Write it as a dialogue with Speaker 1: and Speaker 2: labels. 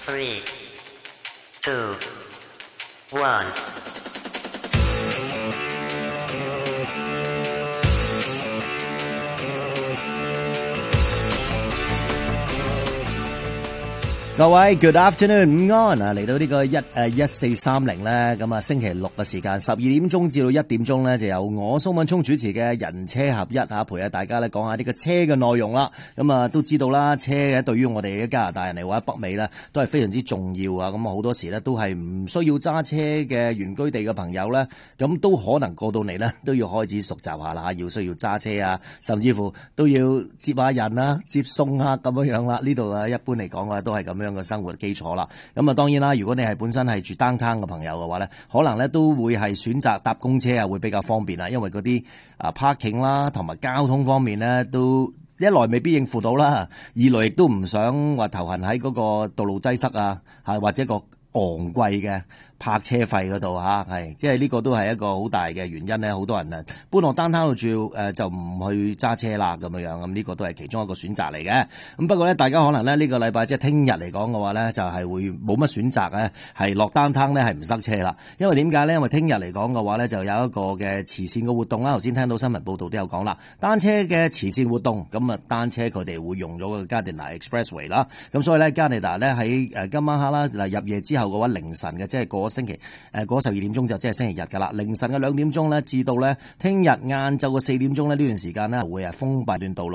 Speaker 1: 3, 2, 1。
Speaker 2: 各位 Good afternoon 午安啊，嚟到呢個1430咧，咁啊星期六嘅時間12點鐘至到1點鐘咧，就由我蘇敏聰主持嘅人車合一啊，陪下大家咧講下呢個車嘅內容啦。咁啊都知道啦，車嘅對於我哋嘅加拿大人嚟或者北美咧，都係非常之重要啊。咁好多時咧都係唔需要揸車嘅原居地嘅朋友咧，咁都可能過到嚟咧都要開始熟習下啦，需要揸車啊，甚至乎都要接下人啊、接送啊咁樣啦。呢度啊一般嚟講啊都係咁樣嘅生活基礎啦，咁啊當然啦，如果你係本身係住 downtown 嘅朋友嘅話咧，可能咧都會係選擇搭公車啊，會比較方便啦，因為嗰啲parking 啦同埋交通方面咧都一來未必應付到啦，二來亦都唔想話頭痕喺嗰個道路擠塞啊，或者個昂貴嘅泊車費嗰度係即係呢個都係一個好大嘅原因咧。好多人啊搬落單攤度住就唔去揸車啦咁樣，咁呢個都係其中一個選擇嚟嘅。咁不過咧，大家可能咧呢個禮拜即係聽日嚟講嘅話咧，就係會冇乜選擇咧，係落單攤咧係唔塞車啦。因為點解咧？因為聽日嚟講嘅話咧，就有一個嘅慈善嘅活動啦。頭先聽到新聞報道都有講啦，單車嘅慈善活動，咁啊單車佢哋會用咗個加拿大 Expressway 啦。咁所以咧加拿大咧喺今晚黑啦入夜之後嘅話，凌晨嘅即係過星期過12點鐘就即係星期日㗎啦。凌晨嘅2點鐘咧至到咧聽日晏晝嘅4點鐘咧呢段時間咧會係封閉段道路。